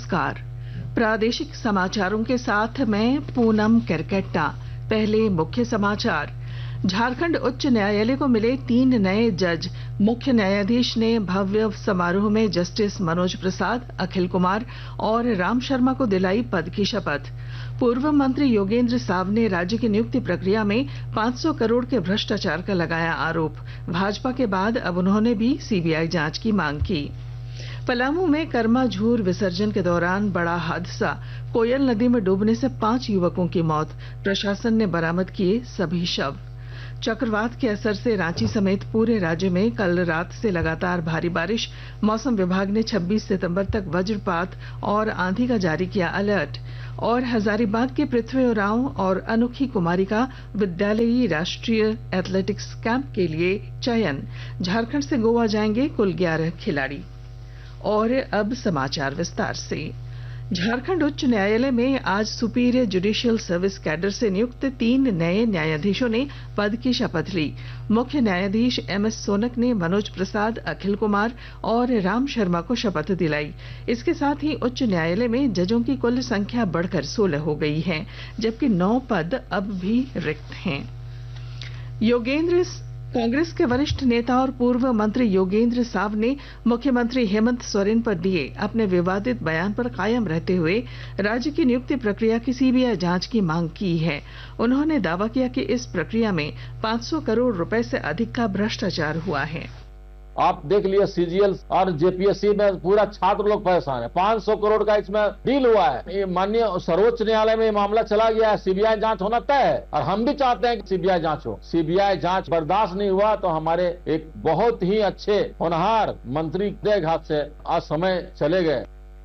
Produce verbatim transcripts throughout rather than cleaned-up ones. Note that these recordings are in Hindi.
नमस्कार। प्रादेशिक समाचारों के साथ मैं पूनम केरकेट्टा। पहले मुख्य समाचार। झारखंड उच्च न्यायालय को मिले तीन नए जज। मुख्य न्यायाधीश ने भव्य समारोह में जस्टिस मनोज प्रसाद, अखिल कुमार और राम शर्मा को दिलाई पद की शपथ। पूर्व मंत्री योगेंद्र साव ने राज्य की नियुक्ति प्रक्रिया में पांच सौ करोड़ के भ्रष्टाचार का लगाया आरोप। भाजपा के बाद अब उन्होंने भी सीबीआई जांच की मांग की। पलामू में कर्मा झूर विसर्जन के दौरान बड़ा हादसा। कोयल नदी में डूबने से पांच युवकों की मौत। प्रशासन ने बरामद किए सभी शव। चक्रवात के असर से रांची समेत पूरे राज्य में कल रात से लगातार भारी बारिश। मौसम विभाग ने छब्बीस सितंबर तक वज्रपात और आंधी का जारी किया अलर्ट। और हजारीबाग के पृथ्वी उरांव और अनोखी कुमारी का विद्यालयी राष्ट्रीय एथलेटिक्स कैंप के लिए चयन। झारखंड से गोवा जाएंगे कुल ग्यारह खिलाड़ी। और अब समाचार विस्तार से। झारखंड उच्च न्यायालय में आज सुपीरियर जुडिशियल सर्विस कैडर से नियुक्त तीन नए न्यायाधीशों ने पद की शपथ ली। मुख्य न्यायाधीश एम एस सोनक ने मनोज प्रसाद, अखिल कुमार और राम शर्मा को शपथ दिलाई। इसके साथ ही उच्च न्यायालय में जजों की कुल संख्या बढ़कर सोलह हो गई है, जबकि नौ पद अब भी रिक्त हैं। योगेंद्र कांग्रेस के वरिष्ठ नेता और पूर्व मंत्री योगेंद्र साव ने मुख्यमंत्री हेमंत सोरेन पर दिए अपने विवादित बयान पर कायम रहते हुए राज्य की नियुक्ति प्रक्रिया की सीबीआई जांच की मांग की है। उन्होंने दावा किया कि इस प्रक्रिया में पांच सौ करोड़ रुपए से अधिक का भ्रष्टाचार हुआ है। आप देख लिए सीजीएल और जेपीएससी में पूरा छात्र लोग परेशान है। पांच सौ करोड़ का इसमें डील हुआ है। ये माननीय सर्वोच्च न्यायालय में ये मामला चला गया है। सीबीआई जांच होना तय है और हम भी चाहते हैं कि सीबीआई जांच हो। सीबीआई जांच बर्दाश्त नहीं हुआ तो हमारे एक बहुत ही अच्छे होनहार मंत्री देघात से आज समय चले गए।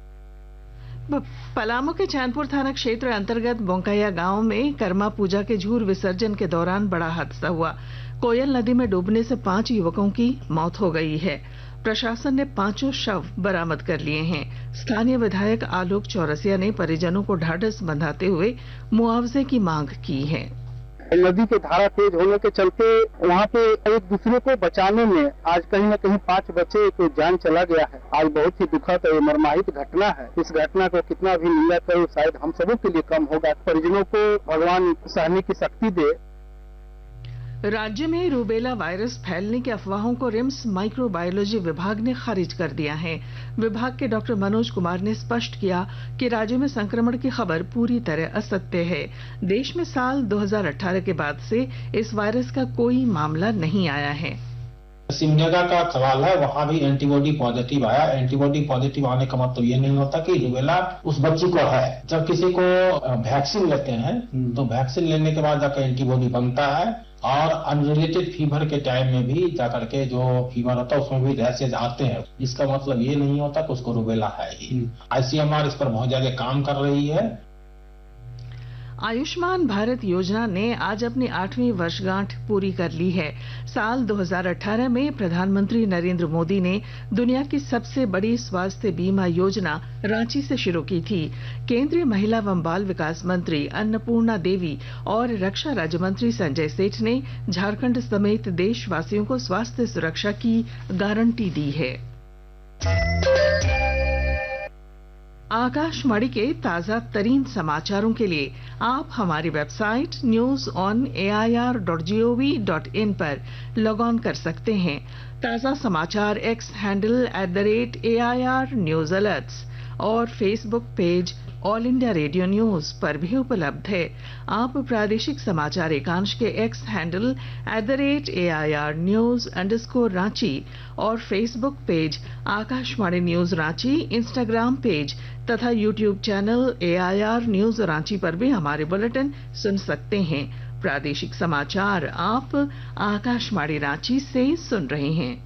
पलामू के चैनपुर थाना क्षेत्र अंतर्गत बोंकैया गांव में कर्मा पूजा के झूर विसर्जन के दौरान बड़ा हादसा हुआ। कोयल नदी में डूबने से पांच युवकों की मौत हो गई है। प्रशासन ने पांचों शव बरामद कर लिए हैं। स्थानीय विधायक आलोक चौरसिया ने परिजनों को ढाढ़स बंधाते हुए मुआवजे की मांग की है। नदी की धारा तेज होने के चलते वहाँ पे एक दूसरे को बचाने में आज कहीं न कहीं पांच बच्चे को जान चला गया है। आज बहुत ही दुखद और मर्माहित घटना है। इस घटना को कितना भी निंदा करे शायद हम सबों के लिए कम होगा। परिजनों को भगवान सहने की शक्ति दे। राज्य में रूबेला वायरस फैलने की अफवाहों को रिम्स माइक्रोबायोलॉजी विभाग ने खारिज कर दिया है। विभाग के डॉक्टर मनोज कुमार ने स्पष्ट किया कि राज्य में संक्रमण की खबर पूरी तरह असत्य है। देश में साल दो हज़ार अठारह के बाद से इस वायरस का कोई मामला नहीं आया है। सिमडेगा का सवाल है, वहाँ भी एंटीबॉडी पॉजिटिव आया। एंटीबॉडी पॉजिटिव आने का मतलब ये नहीं होता कि रूबेला उस बच्ची को है। जब किसी को वैक्सीन लेते हैं तो वैक्सीन लेने के बाद जाकर एंटीबॉडी बनता है और अनरिलेटेड फीवर के टाइम में भी जाकर के जो फीवर होता है उसमें भी रैशेज आते हैं। इसका मतलब ये नहीं होता कि उसको रूबेला है ही। आईसीएमआर इस पर बहुत ज्यादा काम कर रही है। आयुष्मान भारत योजना ने आज अपनी आठवीं वर्षगांठ पूरी कर ली है। साल दो हज़ार अठारह में प्रधानमंत्री नरेंद्र मोदी ने दुनिया की सबसे बड़ी स्वास्थ्य बीमा योजना रांची से शुरू की थी। केंद्रीय महिला एवं बाल विकास मंत्री अन्नपूर्णा देवी और रक्षा राज्य मंत्री संजय सेठ ने झारखंड समेत देशवासियों को स्वास्थ्य सुरक्षा की गारंटी दी है। आकाशवाणी के ताजा तरीन समाचारों के लिए आप हमारी website news on A I R dot G O V dot in पर लॉग ऑन कर सकते हैं। ताजा समाचार x handle at the rate A I R news alerts और Facebook page all India radio news पर भी उपलब्ध है। आप प्रादेशिक समाचार एकांश के x handle at the rate A I R news underscore Ranchi और Facebook page Akashvani news Ranchi, Instagram page तथा YouTube channel A I R news Ranchi पर भी हमारे बुलेटिन सुन सकते हैं। प्रादेशिक समाचार आप आकाशवाणी रांची से सुन रहे हैं।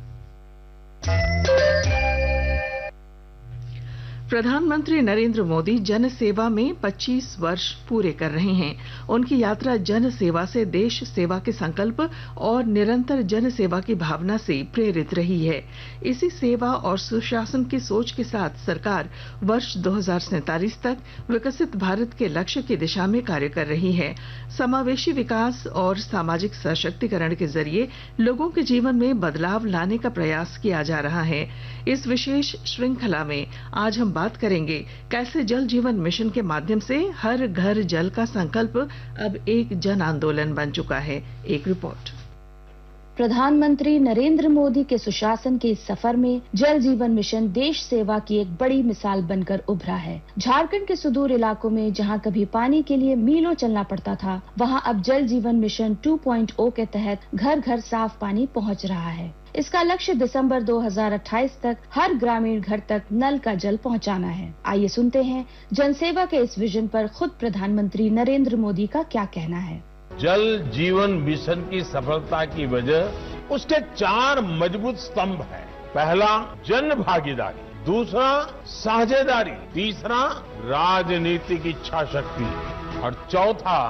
प्रधानमंत्री नरेंद्र मोदी जन सेवा में पच्चीस वर्ष पूरे कर रहे हैं। उनकी यात्रा जन सेवा से देश सेवा के संकल्प और निरंतर जन सेवा की भावना से प्रेरित रही है। इसी सेवा और सुशासन की सोच के साथ सरकार वर्ष दो हज़ार सैंतालीस तक विकसित भारत के लक्ष्य की दिशा में कार्य कर रही है। समावेशी विकास और सामाजिक सशक्तिकरण के जरिए लोगों के जीवन में बदलाव लाने का प्रयास किया जा रहा है। इस विशेष श्रृंखला में आज हम बात करेंगे कैसे जल जीवन मिशन के माध्यम से हर घर जल का संकल्प अब एक जन आंदोलन बन चुका है। एक रिपोर्ट। प्रधानमंत्री नरेंद्र मोदी के सुशासन के इस सफर में जल जीवन मिशन देश सेवा की एक बड़ी मिसाल बनकर उभरा है। झारखंड के सुदूर इलाकों में जहां कभी पानी के लिए मीलों चलना पड़ता था, वहां अब जल जीवन मिशन टू पॉइंट ओ के तहत घर घर साफ पानी पहुंच रहा है। इसका लक्ष्य दिसंबर दो हज़ार अट्ठाईस तक हर ग्रामीण घर तक नल का जल पहुंचाना है। आइए सुनते हैं जनसेवा के इस विजन पर खुद प्रधानमंत्री नरेंद्र मोदी का क्या कहना है। जल जीवन मिशन की सफलता की वजह उसके चार मजबूत स्तंभ हैं। पहला जन भागीदारी, दूसरा साझेदारी, तीसरा राजनीतिक इच्छा शक्ति और चौथा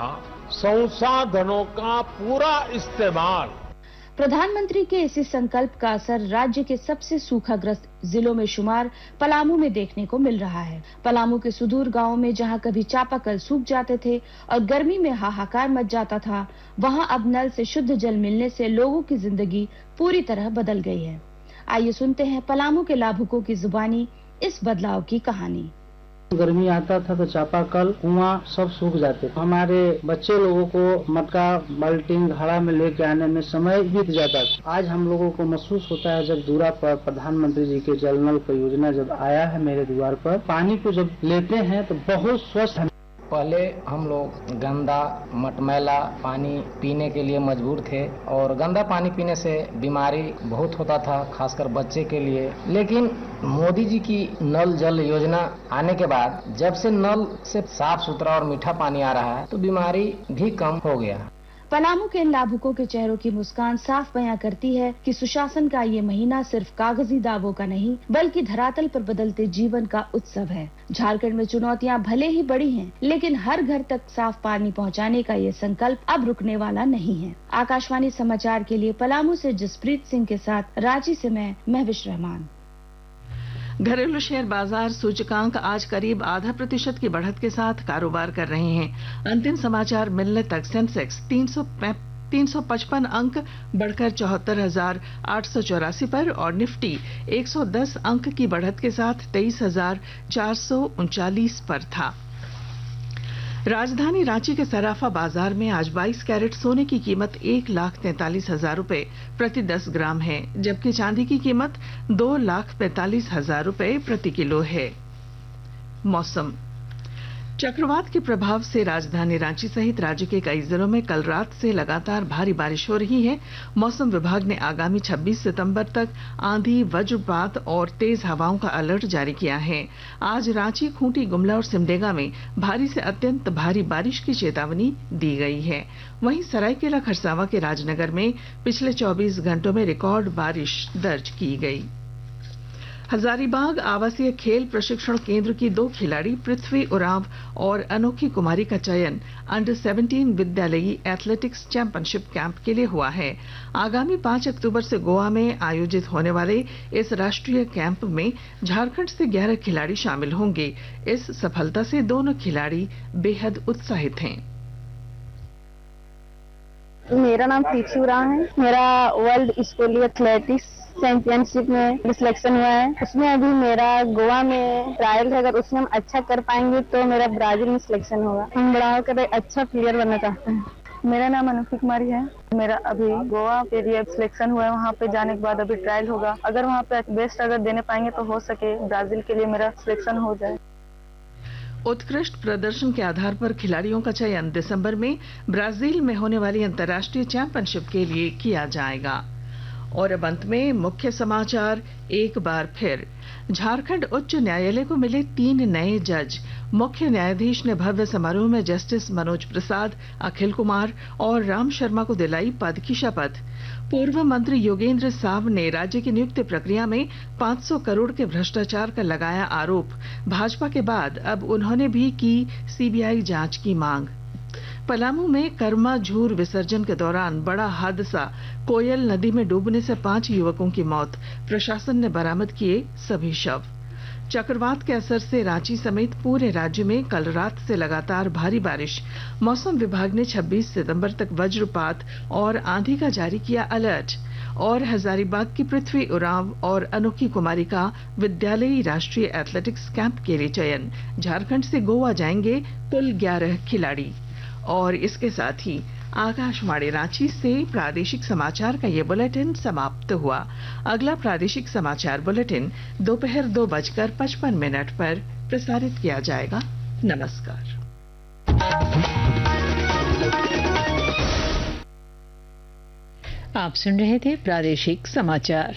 संसाधनों का पूरा इस्तेमाल। प्रधानमंत्री के इसी संकल्प का असर राज्य के सबसे सूखाग्रस्त जिलों में शुमार पलामू में देखने को मिल रहा है। पलामू के सुदूर गांवों में जहां कभी चापाकल सूख जाते थे और गर्मी में हाहाकार मच जाता था, वहां अब नल से शुद्ध जल मिलने से लोगों की जिंदगी पूरी तरह बदल गई है। आइए सुनते हैं पलामू के लाभुकों की जुबानी इस बदलाव की कहानी। गर्मी आता था तो चापाकल कुआं सब सूख जाते थे। हमारे बच्चे लोगों को मटका बाल्टी घड़ा में लेके आने में समय बीत जाता था। आज हम लोगों को महसूस होता है जब दूरा पर प्रधानमंत्री जी के जल नल परियोजना जब आया है मेरे द्वार पर, पानी को जब लेते हैं तो बहुत स्वच्छ। पहले हम लोग गंदा मटमैला पानी पीने के लिए मजबूर थे और गंदा पानी पीने से बीमारी बहुत होता था, खासकर बच्चे के लिए। लेकिन मोदी जी की नल जल योजना आने के बाद जब से नल से साफ सुथरा और मीठा पानी आ रहा है तो बीमारी भी कम हो गया। पलामू के इन लाभुकों के चेहरों की मुस्कान साफ बयां करती है कि सुशासन का ये महीना सिर्फ कागजी दावों का नहीं बल्कि धरातल पर बदलते जीवन का उत्सव है। झारखंड में चुनौतियां भले ही बड़ी हैं, लेकिन हर घर तक साफ पानी पहुंचाने का ये संकल्प अब रुकने वाला नहीं है। आकाशवाणी समाचार के लिए पलामू से जसप्रीत सिंह के साथ रांची से मैं महविश रहमान। घरेलू शेयर बाजार सूचकांक आज करीब आधा प्रतिशत की बढ़त के साथ कारोबार कर रहे हैं। अंतिम समाचार मिलने तक सेंसेक्स तीन सौ पचपन अंक बढ़कर चौहत्तर हजार आठ सौ चौरासी पर और निफ्टी एक सौ दस अंक की बढ़त के साथ तेईस हजार चार सौ उनचालीस पर था। राजधानी रांची के सराफा बाजार में आज बाईस कैरेट सोने की कीमत एक लाख तैंतालीस हजार रूपये प्रति दस ग्राम है, जबकि चांदी की कीमत दो लाख पैंतालीस हजार रूपये प्रति किलो है। मौसम। चक्रवात के प्रभाव से राजधानी रांची सहित राज्य के कई जिलों में कल रात से लगातार भारी बारिश हो रही है। मौसम विभाग ने आगामी छब्बीस सितंबर तक आंधी, वज्रपात और तेज हवाओं का अलर्ट जारी किया है। आज रांची, खूंटी, गुमला और सिमडेगा में भारी से अत्यंत भारी बारिश की चेतावनी दी गई है। वहीं सरायकेला खरसावां के राजनगर में पिछले चौबीस घंटों में रिकॉर्ड बारिश दर्ज की गई। हजारीबाग आवासीय खेल प्रशिक्षण केंद्र की दो खिलाड़ी पृथ्वी उरांव और अनोखी कुमारी का चयन अंडर सत्रह विद्यालयी एथलेटिक्स चैंपियनशिप कैंप के लिए हुआ है। आगामी पांच अक्टूबर से गोवा में आयोजित होने वाले इस राष्ट्रीय कैंप में झारखंड से ग्यारह खिलाड़ी शामिल होंगे। इस सफलता से दोनों खिलाड़ी बेहद उत्साहित हैं। मेरा नाम पृथ्वी उरांव है। मेरा वर्ल्ड स्कूली एथलेटिक्स चैंपियनशिप में सिलेक्शन हुआ है। उसमें अभी मेरा गोवा में ट्रायल है। अगर उसमें हम अच्छा कर पाएंगे तो मेरा ब्राजील में सिलेक्शन होगा। हम बड़ा होकर अच्छा प्लेयर बनना चाहते हैं। मेरा नाम अनोखी कुमारी है। मेरा अभी गोवा के लिए सिलेक्शन हुआ है। वहाँ पे जाने के बाद अभी ट्रायल होगा। अगर वहाँ पे बेस्ट अगर देने पाएंगे तो हो सके ब्राजील के लिए मेरा सिलेक्शन हो जाए। उत्कृष्ट प्रदर्शन के आधार पर खिलाड़ियों का चयन दिसंबर में ब्राजील में होने वाली अंतर्राष्ट्रीय चैंपियनशिप के लिए किया जाएगा। और अब अंत में मुख्य समाचार एक बार फिर। झारखंड उच्च न्यायालय को मिले तीन नए जज। मुख्य न्यायाधीश ने भव्य समारोह में जस्टिस मनोज प्रसाद, अखिल कुमार और राम शर्मा को दिलाई पद की शपथ। पूर्व मंत्री योगेंद्र साव ने राज्य की नियुक्ति प्रक्रिया में पांच सौ करोड़ के भ्रष्टाचार का लगाया आरोप। भाजपा के बाद अब उन्होंने भी की सीबीआई जांच की मांग। पलामू में कर्मा झूर विसर्जन के दौरान बड़ा हादसा, कोयल नदी में डूबने से पांच युवकों की मौत। प्रशासन ने बरामद किए सभी शव। चक्रवात के असर से रांची समेत पूरे राज्य में कल रात से लगातार भारी बारिश। मौसम विभाग ने छब्बीस सितंबर तक वज्रपात और आंधी का जारी किया अलर्ट। और हजारीबाग की पृथ्वी उरांव और अनोखी कुमारी का विद्यालयी राष्ट्रीय एथलेटिक्स कैंप के लिए चयन। झारखंड से गोवा जाएंगे कुल ग्यारह खिलाड़ी। और इसके साथ ही आकाशवाणी रांची से प्रादेशिक समाचार का ये बुलेटिन समाप्त हुआ। अगला प्रादेशिक समाचार बुलेटिन दोपहर दो बजकर पचपन मिनट पर प्रसारित किया जाएगा। नमस्कार। आप सुन रहे थे प्रादेशिक समाचार।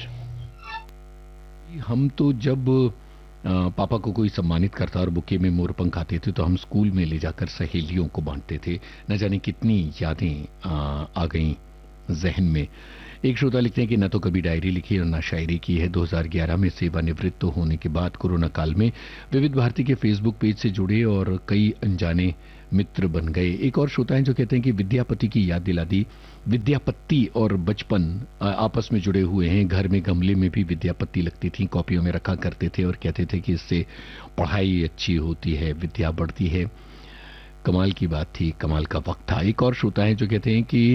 हम तो जब पापा को कोई सम्मानित करता और बुके में मोरपंख आते थे तो हम स्कूल में ले जाकर सहेलियों को बांटते थे। न जाने कितनी यादें आ, आ गईं जहन में। एक श्रोता लिखते हैं कि न तो कभी डायरी लिखी और न शायरी की है। दो हज़ार ग्यारह में सेवानिवृत्त होने के बाद कोरोना काल में विविध भारती के फेसबुक पेज से जुड़े और कई अनजाने मित्र बन गए। एक और श्रोता हैं जो कहते हैं कि विद्यापति की याद दिला दी। विद्यापति और बचपन आपस में जुड़े हुए हैं। घर में गमले में भी विद्यापति लगती थी, कॉपियों में रखा करते थे और कहते थे कि इससे पढ़ाई अच्छी होती है, विद्या बढ़ती है। कमाल की बात थी, कमाल का वक्त था। एक और श्रोता है जो कहते हैं कि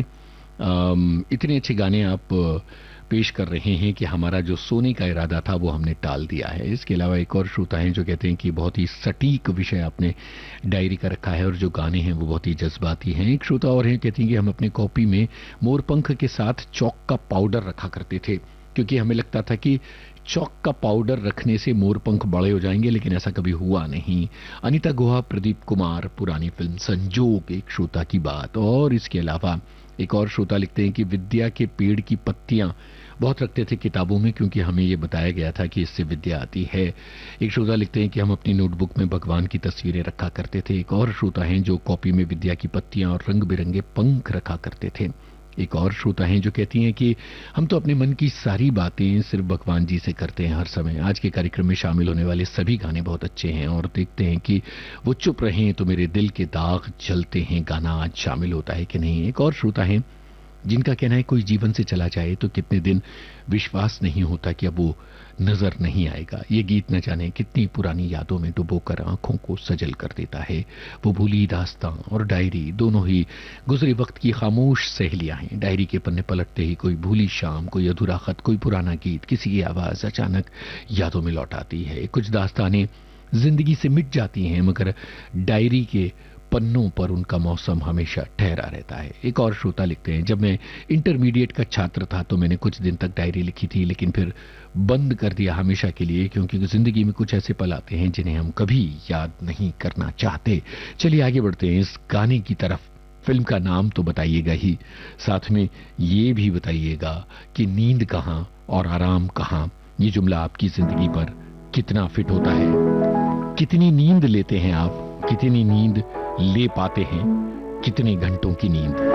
इतने अच्छे गाने आप पेश कर रहे हैं कि हमारा जो सोने का इरादा था वो हमने टाल दिया है। इसके अलावा एक और श्रोता हैं जो कहते हैं कि बहुत ही सटीक विषय आपने डायरी का रखा है और जो गाने हैं वो बहुत ही जज्बाती हैं। एक श्रोता और हैं कहती हैं कि हम अपनी कॉपी में मोरपंख के साथ चौक का पाउडर रखा करते थे क्योंकि हमें लगता था कि चौक का पाउडर रखने से मोरपंख बड़े हो जाएंगे, लेकिन ऐसा कभी हुआ नहीं। अनीता गुहा, प्रदीप कुमार, पुरानी फिल्म संजोग एक श्रोता की बात। और इसके अलावा एक और श्रोता लिखते हैं कि विद्या के पेड़ की पत्तियां बहुत रखते थे किताबों में क्योंकि हमें यह बताया गया था कि इससे विद्या आती है। एक श्रोता लिखते हैं कि हम अपनी नोटबुक में भगवान की तस्वीरें रखा करते थे। एक और श्रोता हैं जो कॉपी में विद्या की पत्तियां और रंग बिरंगे पंख रखा करते थे। एक और श्रोता हैं जो कहती हैं कि हम तो अपने मन की सारी बातें सिर्फ भगवान जी से करते हैं हर समय। आज के कार्यक्रम में शामिल होने वाले सभी गाने बहुत अच्छे हैं और देखते हैं कि वो चुप रहें तो मेरे दिल के दाग जलते हैं गाना आज शामिल होता है कि नहीं। एक और श्रोता हैं जिनका कहना है कोई जीवन से चला जाए तो कितने दिन विश्वास नहीं होता कि अब वो नजर नहीं आएगा। ये गीत न जाने कितनी पुरानी यादों में डुबोकर आंखों को सजल कर देता है। वो भूली दास्तां और डायरी दोनों ही गुजरे वक्त की खामोश सहेलियां हैं। डायरी के पन्ने पलटते ही कोई भूली शाम, कोई अधूरा खत, कोई पुराना गीत, किसी की आवाज अचानक यादों में लौट आती है। कुछ दास्तानें जिंदगी से मिट जाती हैं मगर डायरी के पन्नों पर उनका मौसम हमेशा ठहरा रहता है। एक और श्रोता लिखते हैं जब मैं इंटरमीडिएट का छात्र था तो मैंने कुछ दिन तक डायरी लिखी थी लेकिन फिर बंद कर दिया हमेशा के लिए क्योंकि जिंदगी में कुछ ऐसे पल आते हैं जिन्हें हम कभी याद नहीं करना चाहते। चलिए आगे बढ़ते हैं इस गाने की तरफ। फिल्म का नाम तो बताइएगा ही, साथ में ये भी बताइएगा कि नींद कहां और आराम कहां। ये जुमला आपकी जिंदगी पर कितना फिट होता है। कितनी नींद लेते हैं आप, कितनी नींद ले पाते हैं, कितने घंटों की नींद।